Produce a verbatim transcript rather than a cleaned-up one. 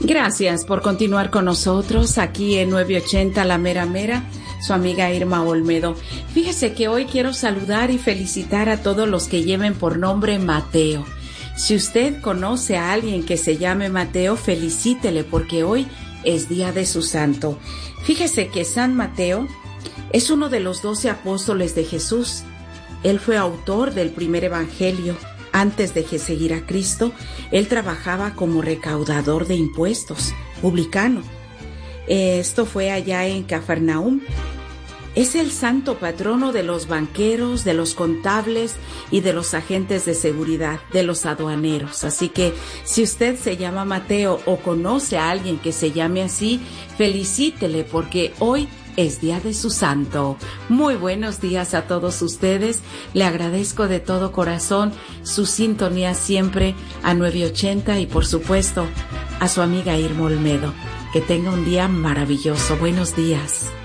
Gracias por continuar con nosotros aquí en nueve ochenta La Mera Mera, su amiga Irma Olmedo. Fíjese que hoy quiero saludar y felicitar a todos los que lleven por nombre Mateo. Si usted conoce a alguien que se llame Mateo, felicítele porque hoy es día de su santo. Fíjese que San Mateo es uno de los doce apóstoles de Jesús. Él fue autor del primer evangelio. Antes de seguir a Cristo, él trabajaba como recaudador de impuestos, publicano. Esto fue allá en Cafarnaúm. Es el santo patrono de los banqueros, de los contables y de los agentes de seguridad, de los aduaneros. Así que si usted se llama Mateo o conoce a alguien que se llame así, felicítele porque hoy es día de su santo. Muy buenos días a todos ustedes. Le agradezco de todo corazón su sintonía siempre a nueve ochenta y por supuesto a su amiga Irma Olmedo. Que tenga un día maravilloso. Buenos días.